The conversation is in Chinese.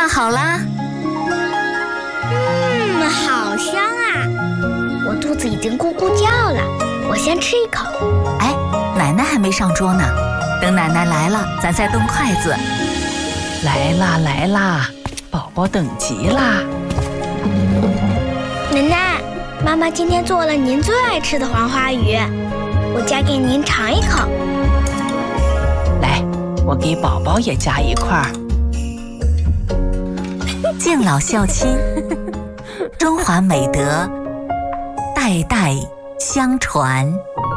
饭好啦。 好香啊！我肚子已经咕咕叫了，我先吃一口。 哎，奶奶还没上桌呢，等奶奶来了，咱再动筷子。 来啦来啦，宝宝等急啦！ 奶奶，妈妈今天做了您最爱吃的黄花鱼，我夹给您尝一口。 来，我给宝宝也夹一块儿。 敬老孝亲，中华美德代代相传。